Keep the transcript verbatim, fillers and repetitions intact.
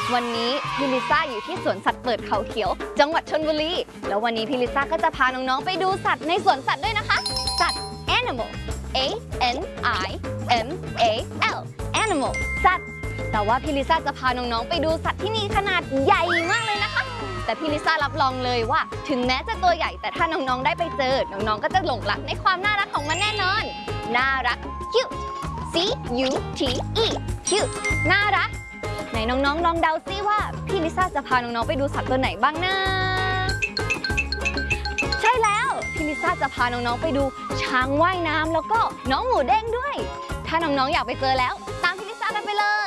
วันนี้พี่ลิซ่าอยู่ที่สวนสัตว์เปิดเขาเขียวจังหวัดชลบุรีแล้ววันนี้พี่ลิซ่าก็จะพาน้องๆไปดูสัตว์ในสวนสัตว์ด้วยนะคะสัตว์ animal A N I M A L animal สัตว์แต่ว่าพี่ลิซ่าจะพาน้องๆไปดูสัตว์ที่มีขนาดใหญ่มากเลยนะคะแต่พี่ลิซ่ารับรองเลยว่าถึงแม้จะตัวใหญ่แต่ถ้าน้องๆได้ไปเจอน้องๆก็จะหลงรักในความน่ารักของมันแน่นอนน่ารัก cute C U T E cute น่ารักไหนน้องๆลองเดาซิว่าพี่ลิซ่าจะพาน้องๆไปดูสัตว์ตัวไหนบ้างนะใช่แล้วพี่ลิซ่าจะพาน้องๆไปดูช้างว่ายน้ำแล้วก็น้องหมูเด้งด้วยถ้าน้องๆอยากไปเจอแล้วตามพี่ลิซ่ากันไปเลย